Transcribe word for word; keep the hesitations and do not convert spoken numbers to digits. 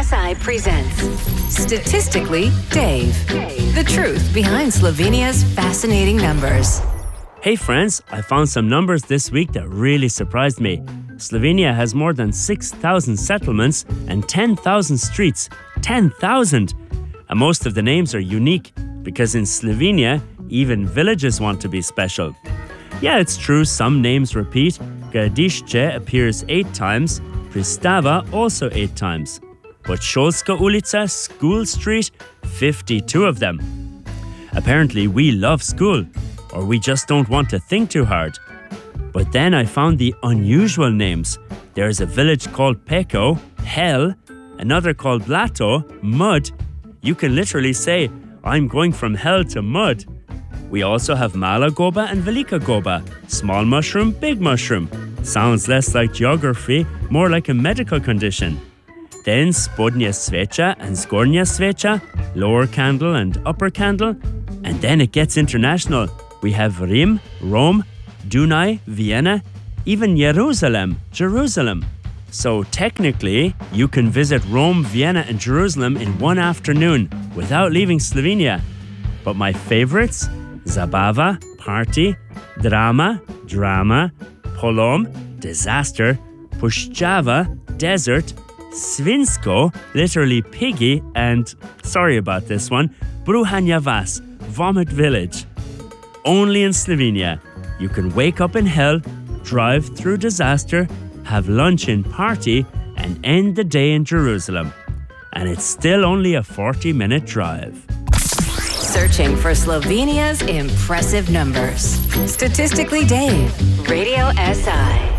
S I presents Statistically Dave. The truth behind Slovenia's fascinating numbers. Hey friends, I found some numbers this week that really surprised me. Slovenia has more than six thousand settlements and ten thousand streets. ten thousand! And most of the names are unique because in Slovenia, even villages want to be special. Yeah, it's true, some names repeat. Gradišče appears eight times, Pristava also eight times. But Šolska ulica, School Street, fifty-two of them. Apparently we love school, or we just don't want to think too hard. But then I found the unusual names. There's a village called Peko, hell, another called Blato, mud. You can literally say, I'm going from hell to mud. We also have Mala Goba and Velika Goba, small mushroom, big mushroom. Sounds less like geography, more like a medical condition. Then Spodnja Sveča and Zgornja Sveča, lower candle and upper candle. And then it gets international. We have Rim, Rome, Dunaj, Vienna, even Jerusalem, Jerusalem. So technically, you can visit Rome, Vienna and Jerusalem in one afternoon without leaving Slovenia. But my favorites? Zabava, party, drama, drama, polom, disaster, Puszczawa, desert, Svinsko, literally piggy, and, sorry about this one, Bruhanja Vas, vomit village. Only in Slovenia, you can wake up in hell, drive through disaster, have lunch in party, and end the day in Jerusalem. And it's still only a forty-minute drive. Searching for Slovenia's impressive numbers. Statistically Dave, Radio S I.